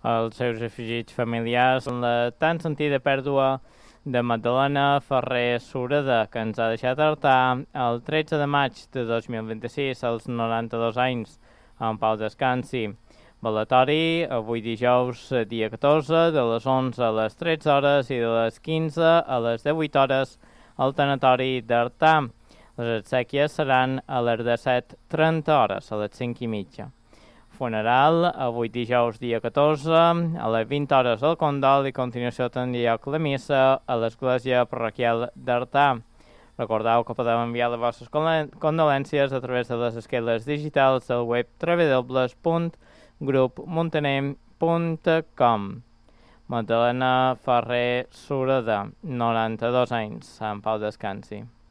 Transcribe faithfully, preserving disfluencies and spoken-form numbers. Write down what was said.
Els seus afegits familiars en la tan sentida pèrdua de Magdalena Ferrer Sureda, que ens ha deixat Artà el tretze de maig de dos mil vint-i-sis, als noranta-dos anys. En pau descansi. Velatori avui dijous, dia catorze, de les onze a les tretze hores i de les quinze a les divuit hores al tanatori d'Artà. Les exèquies seran a les disset trenta hores, a les cinc i mitja. Funeral avui dijous, dia catorze, a les vint hores al Condol i a continuació tindrà lloc la missa a l'església parroquial d'Artà. Recordeu que podeu enviar les vostres condolències a través de les esqueles digitals del web w w w punt grup muntaner punt com. Magdalena Ferrer Sureda, noranta-dos anys. En pau descansi.